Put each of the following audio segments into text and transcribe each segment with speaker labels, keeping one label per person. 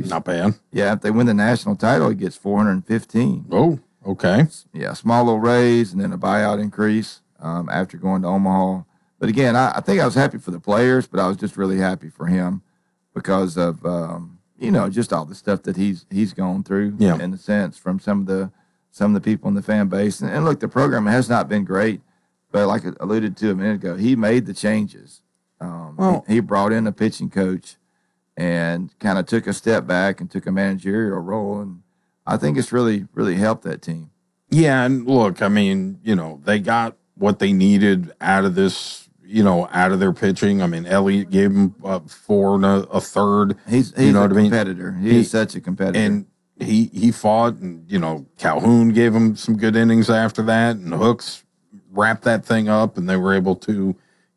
Speaker 1: series.
Speaker 2: Not bad.
Speaker 1: Yeah, if they win the national title, he gets 415.
Speaker 2: Oh, okay.
Speaker 1: Yeah, small little raise and then a buyout increase after going to Omaha. But again, I think I was happy for the players, but I was just really happy for him because of just all the stuff that he's gone through.
Speaker 2: Yeah.
Speaker 1: In a sense, from some of the people in the fan base. And look, the program has not been great, but like I alluded to a minute ago, he made the changes. He brought in a pitching coach and kind of took a step back and took a managerial role, and I think it's really, really helped that team.
Speaker 2: Yeah, and look, I mean, they got what they needed out of this, out of their pitching. I mean, Elliott gave him 4 1/3.
Speaker 1: He's a competitor. He is such a competitor.
Speaker 2: And he fought, and, Calhoun gave him some good innings after that, and Hooks wrapped that thing up, and they were able to,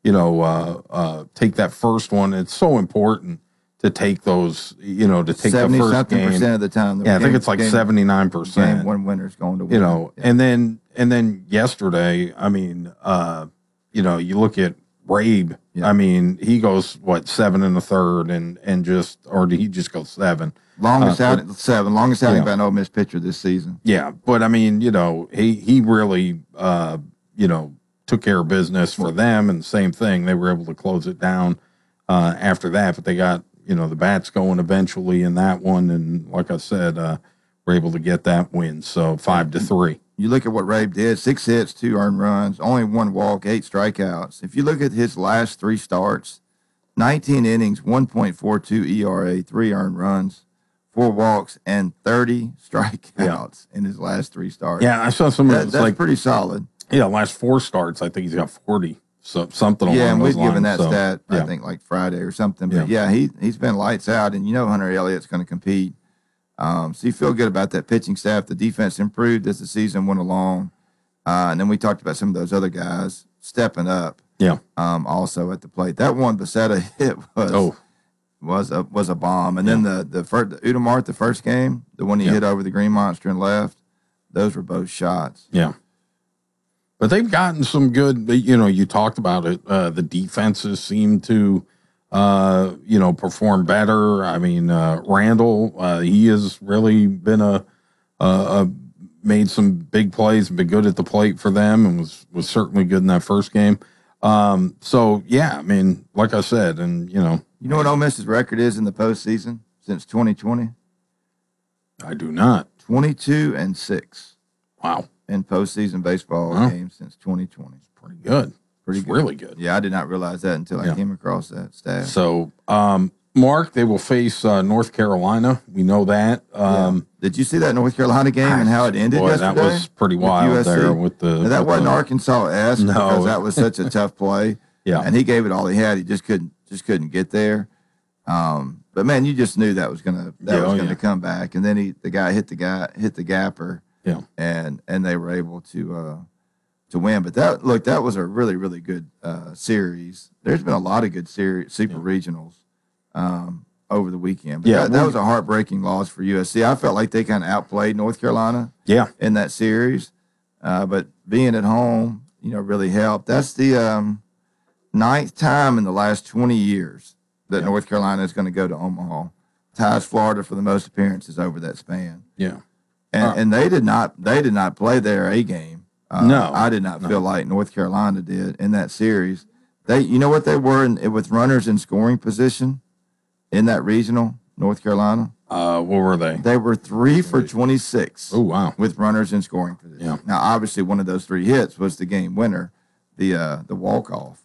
Speaker 2: take that first one. It's so important to take those, to take the first game.
Speaker 1: 70% of the time.
Speaker 2: Yeah, I think it's like 79%.
Speaker 1: Game one winner's going to win.
Speaker 2: And then yesterday, I mean, you look at Rabe. Yeah. I mean, he goes 7 1/3, or did he just go 7?
Speaker 1: Longest outing, 7. Longest outing by an Ole Miss pitcher this season.
Speaker 2: Yeah, but I mean, he really, took care of business for them, and same thing. They were able to close it down after that, but they got the bats going eventually in that one, and like I said, were able to get that win. So 5-3.
Speaker 1: You look at what Rabe did: 6 hits, 2 earned runs, only 1 walk, 8 strikeouts. If you look at his last 3 starts, 19 innings, 1.42 ERA, 3 earned runs, 4 walks, and 30 strikeouts in his last 3 starts.
Speaker 2: Yeah, I saw some of
Speaker 1: that's pretty solid.
Speaker 2: Yeah, last 4 starts, I think he's got 40. So something along those lines.
Speaker 1: Yeah, and we've given that stat, I think, like Friday or something. But, he's been lights out, and Hunter Elliott's going to compete. So you feel good about that pitching staff. The defense improved as the season went along. And then we talked about some of those other guys stepping up.
Speaker 2: Yeah.
Speaker 1: Also at the plate. That one Becerra hit was a bomb. And then the Udemart, the first game, the one he hit over the Green Monster and left, those were both shots.
Speaker 2: Yeah. But they've gotten some good, you talked about it. The defenses seem to, perform better. I mean, Randall, he has really been made some big plays, been good at the plate for them, and was certainly good in that first game. So, yeah, I mean, like I said, and, You know
Speaker 1: what Ole Miss's record is in the postseason since 2020?
Speaker 2: I do not.
Speaker 1: 22-6.
Speaker 2: Wow.
Speaker 1: In postseason baseball games since 2020.
Speaker 2: Pretty good. Really good.
Speaker 1: Yeah, I did not realize that until I came across that stat.
Speaker 2: So, Mark, they will face North Carolina. We know that.
Speaker 1: Did you see that North Carolina game and how it ended yesterday?
Speaker 2: That was pretty wild there with the.
Speaker 1: Now, that wasn't Arkansas-esque because that was such a tough play.
Speaker 2: Yeah,
Speaker 1: and he gave it all he had. He just couldn't get there. But man, you just knew that was gonna come back. And then the guy hit the gapper.
Speaker 2: Yeah,
Speaker 1: and they were able to win. But that was a really, really good series. There's been a lot of good super regionals over the weekend. But that was a heartbreaking loss for USC. I felt like they kind of outplayed North Carolina. In that series, but being at home, really helped. That's the 9th time in the last 20 years that North Carolina is going to go to Omaha. Ties Florida for the most appearances over that span.
Speaker 2: Yeah.
Speaker 1: And they did not play their A game.
Speaker 2: No,
Speaker 1: I did not feel like North Carolina did in that series. What they were with runners in scoring position in that regional, North Carolina.
Speaker 2: What were they?
Speaker 1: They were 3 for 26.
Speaker 2: Oh wow!
Speaker 1: With runners in scoring position.
Speaker 2: Yeah.
Speaker 1: Now, obviously, one of those 3 hits was the game winner, the walk off.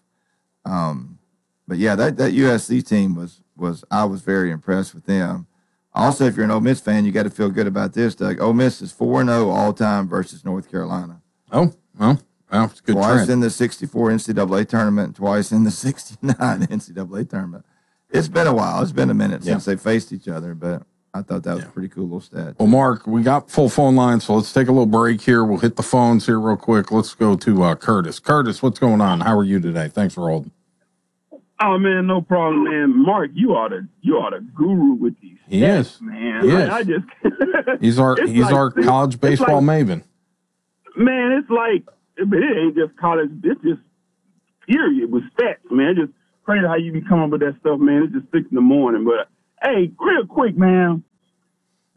Speaker 1: But yeah, that USC team was I was very impressed with them. Also, if you're an Ole Miss fan, you got to feel good about this, Doug. Ole Miss is 4-0 all-time versus North Carolina.
Speaker 2: Oh, well, it's a good
Speaker 1: Twice
Speaker 2: trend.
Speaker 1: in the 64 NCAA tournament, twice in the 69 NCAA tournament. It's been a while. It's been a minute since they faced each other, but I thought that was a pretty cool little stat.
Speaker 2: Well, Mark, we got full phone lines, so let's take a little break here. We'll hit the phones here real quick. Let's go to Curtis. Curtis, what's going on? How are you today? Thanks for holding.
Speaker 3: Oh man, no problem, man. Mark, you are the guru with these.
Speaker 2: Yes,
Speaker 3: man.
Speaker 2: He is.
Speaker 3: I just
Speaker 2: he's our college baseball maven.
Speaker 3: Man, it's like it ain't just college. It's just period with stats, man. It's just crazy how you be coming up with that stuff, man. It's just 6 in the morning. But hey, real quick, man.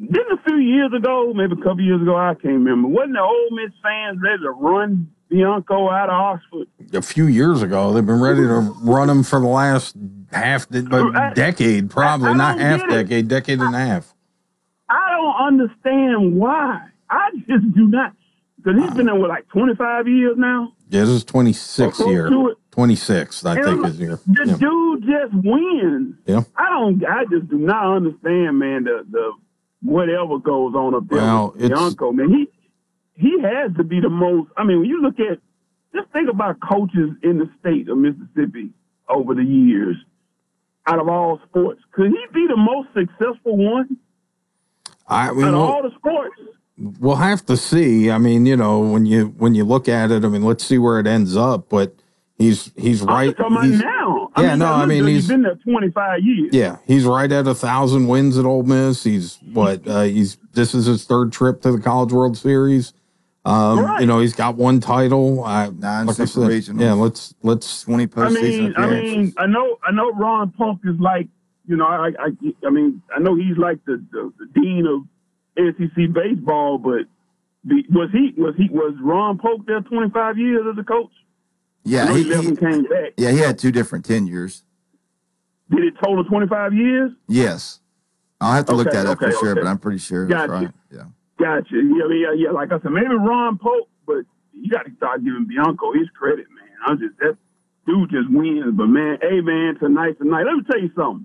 Speaker 3: Didn't a few years ago, maybe a couple years ago, I can't remember, wasn't the Ole Miss fans ready to run Bianco out of Oxford?
Speaker 2: A few years ago, they've been ready to run him for the last decade, probably not half decade, decade and a half.
Speaker 3: I don't understand why. I just do not. Because he's been there, like 25 years now?
Speaker 2: Yeah, this is 26 year. 26, I think is here.
Speaker 3: The dude just wins.
Speaker 2: Yeah.
Speaker 3: I just do not understand, man, the whatever goes on up there with Bianco, man. He has to be the most, I mean, when you look at, just think about coaches in the state of Mississippi over the years, out of all sports. Could he be the most successful one? Out of all the sports?
Speaker 2: We'll have to see. I mean, you know, when you look at it, I mean, let's see where it ends up. But he's right.
Speaker 3: I'm talking about now. He's been there 25 years.
Speaker 2: Yeah, he's right at 1,000 wins at Ole Miss. He's this is his third trip to the College World Series.
Speaker 3: Right.
Speaker 2: You know, he's got one title.
Speaker 1: 9 super regionals.
Speaker 2: Yeah, let's
Speaker 1: 20 postseason appearances.
Speaker 3: I know Ron Polk is like, you know, I know he's like the dean of SEC baseball, but was Ron Polk there 25 years as a coach?
Speaker 1: Yeah,
Speaker 3: he left and came back.
Speaker 1: Yeah, he had 2 different tenures.
Speaker 3: Did it total 25 years?
Speaker 1: Yes. I'll have to look that up for sure, but I'm pretty sure that's right. Yeah.
Speaker 3: Gotcha. Yeah. Like I said, maybe Ron Polk, but you got to start giving Bianco his credit, man. That dude just wins. But man, hey man, tonight. Let me tell you something.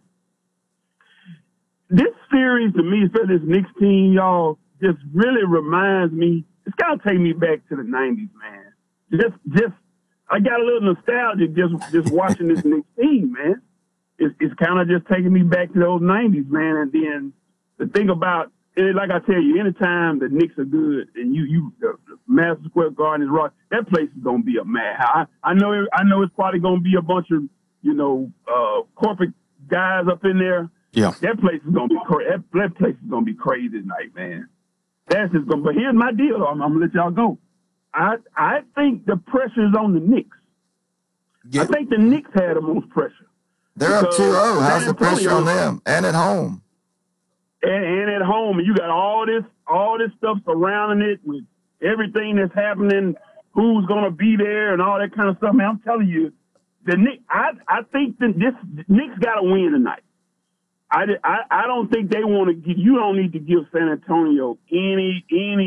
Speaker 3: This series to me, especially this Knicks team, y'all, just really reminds me. It's got to take me back to the '90s, man. Just I got a little nostalgic just watching this Knicks team, man. It's kind of just taking me back to those '90s, man. And then the thing about it, like I tell you, anytime the Knicks are good and the Madison Square Garden is rock, that place is gonna be a mad. I know it's probably gonna be a bunch of corporate guys up in there.
Speaker 2: Yeah,
Speaker 3: that place is gonna be crazy. That place is gonna be crazy tonight, man. That's just gonna. But here's my deal. I'm gonna let y'all go. I think the pressure is on the Knicks. Yeah. I think the Knicks had the most pressure.
Speaker 1: They're up 2-0. How's the pressure on them? And at home.
Speaker 3: And at home, and you got all this stuff surrounding it with everything that's happening, who's gonna be there, and all that kind of stuff. Man, I'm telling you, the Knicks. I think that this Knicks got to win tonight. I don't think they want to give. You don't need to give San Antonio any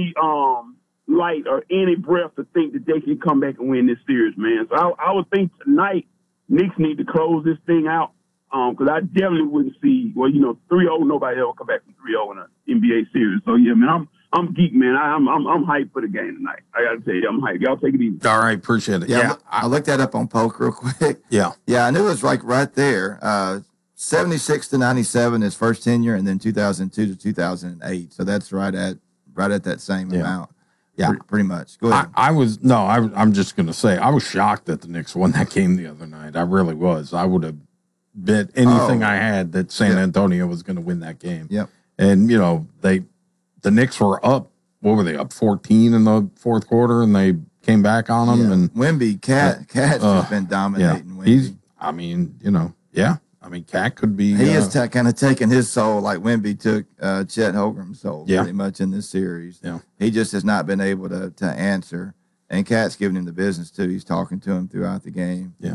Speaker 3: light or any breath to think that they can come back and win this series, man. So I would think tonight Knicks need to close this thing out. Because I definitely wouldn't see, 3-0, nobody ever come back from 3-0 in an NBA series. So yeah, man, I'm geek, man. I'm hyped for the game tonight. I gotta tell you, I'm hyped. Y'all take it easy.
Speaker 2: All right, appreciate it.
Speaker 1: Yeah, I looked that up on Polk real quick. Yeah, I knew it was like right there. 76 to 97 his first tenure, and then 2002 to 2008. So that's right at that same amount. Yeah, pretty much. Go ahead.
Speaker 2: I'm just gonna say I was shocked that the Knicks won that game the other night. I really was. I would have bet anything I had that San Antonio was going to win that game.
Speaker 1: Yep.
Speaker 2: And you know the Knicks were up. What were they up 14 in the fourth quarter, and they came back on them. And
Speaker 1: Wemby, Cat's just been dominating.
Speaker 2: Wemby. Cat could be.
Speaker 1: He is kind of taking his soul like Wemby took Chet Holmgren's soul pretty much in this series.
Speaker 2: Yeah.
Speaker 1: He just has not been able to answer, and Cat's giving him the business too. He's talking to him throughout the game.
Speaker 2: Yeah.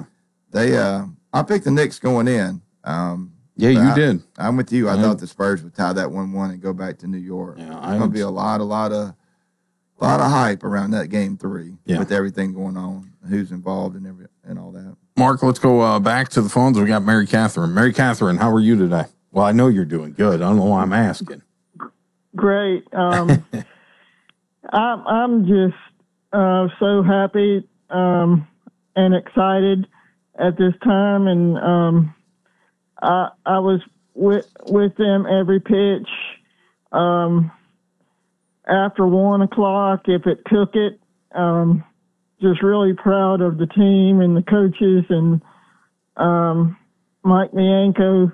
Speaker 1: I picked the Knicks going in.
Speaker 2: You did.
Speaker 1: I'm with you. I thought the Spurs would tie that 1-1 and go back to New York.
Speaker 2: Yeah,
Speaker 1: There's going to be a lot of hype around that game 3 with everything going on, who's involved and all that.
Speaker 2: Mark, let's go back to the phones. We got Mary Catherine. Mary Catherine, how are you today? Well, I know you're doing good. I don't know why I'm asking.
Speaker 4: Great. I'm just so happy and excited at this time, and I was with them every pitch. After 1 o'clock, if it took it, just really proud of the team and the coaches, and Mike Bianco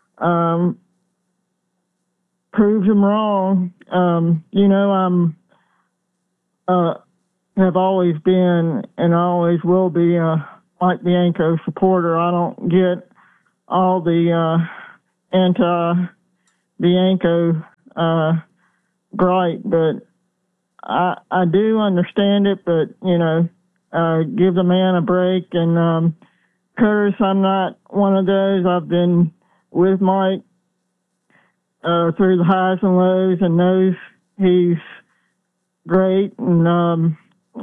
Speaker 4: proved them wrong. Have always been and always will be a Mike Bianco supporter. I don't get all the anti-Bianco bright, but I do understand it, but, give the man a break. And Curtis, I'm not one of those. I've been with Mike through the highs and lows and knows he's great. And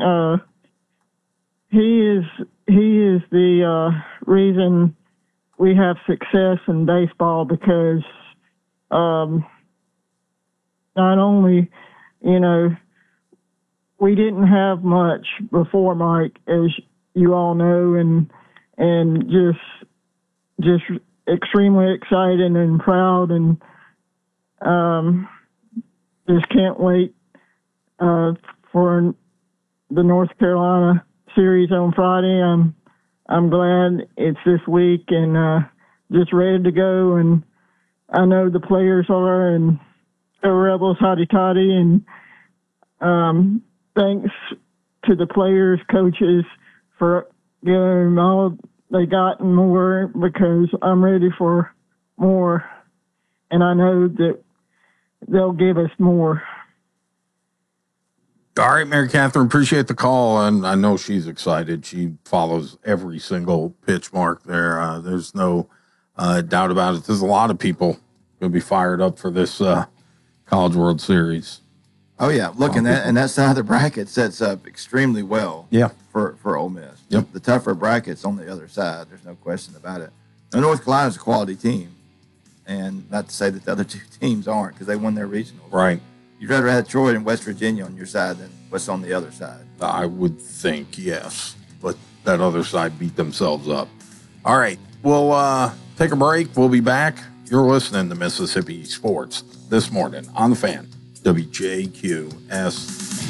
Speaker 4: he is the reason we have success in baseball, because not only, we didn't have much before Mike, as you all know, and just extremely excited and proud, and just can't wait for the North Carolina series on Friday. I'm glad it's this week, and just ready to go. And I know the players are, and the Rebels hotty toddy, and thanks to the players, coaches, for giving all they got and more, because I'm ready for more, and I know that they'll give us more.
Speaker 2: All right, Mary Catherine, appreciate the call, and I know she's excited. She follows every single pitch mark there. There's no doubt about it. There's a lot of people going to be fired up for this College World Series.
Speaker 1: Oh yeah, look, and that side of the bracket sets up extremely well.
Speaker 2: Yeah.
Speaker 1: For Ole Miss.
Speaker 2: Yep.
Speaker 1: The tougher bracket's on the other side. There's no question about it. Now, North Carolina's a quality team, and not to say that the other two teams aren't, because they won their regionals.
Speaker 2: Right.
Speaker 1: You'd rather have Troy and West Virginia on your side than what's on the other side.
Speaker 2: I would think, yes, but that other side beat themselves up. All right, we'll take a break. We'll be back. You're listening to Mississippi Sports this morning on the Fan, WJQS.